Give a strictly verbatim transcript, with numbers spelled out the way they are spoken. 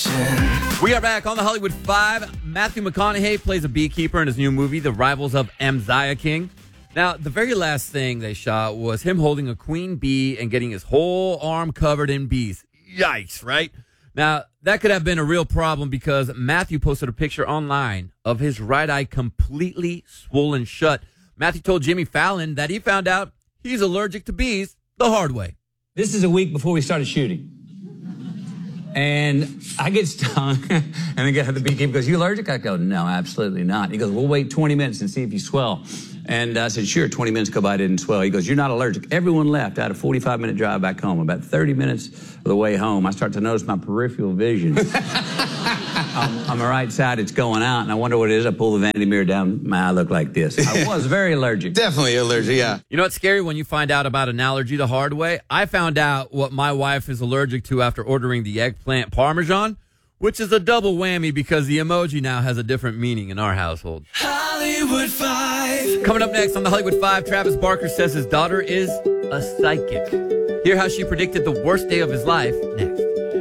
We are back on the Hollywood Five. Matthew McConaughey plays a beekeeper in his new movie, The Rivals of Amzia King. Now, the very last thing they shot was him holding a queen bee and getting his whole arm covered in bees. Yikes, right? Now, that could have been a real problem because Matthew posted a picture online of his right eye completely swollen shut. Matthew told Jimmy Fallon that he found out he's allergic to bees the hard way. This is a week before we started shooting. And I get stung, and the guy, the beekeeper goes, "You allergic?" I go, "No, absolutely not." He goes, "We'll wait twenty minutes and see if you swell." And I said, "Sure." twenty minutes go by, I didn't swell. He goes, "You're not allergic." Everyone left. I had a forty-five minute drive back home. About thirty minutes of the way home, I start to notice my peripheral vision. um, on the right side, it's going out, and I wonder what it is. I pull the vanity mirror down, my eye looked like this. I was very allergic. Definitely allergic, yeah. You know what's scary when you find out about an allergy the hard way? I found out what my wife is allergic to after ordering the eggplant parmesan, which is a double whammy because the emoji now has a different meaning in our household. Hollywood Five. Coming up next on the Hollywood Five, Travis Barker says his daughter is a psychic. Hear how she predicted the worst day of his life next.